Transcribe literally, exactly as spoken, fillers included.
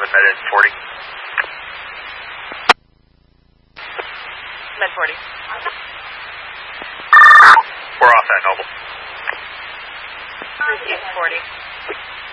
seven, Med forty. Med forty. We're off that, Noble. Receive forty.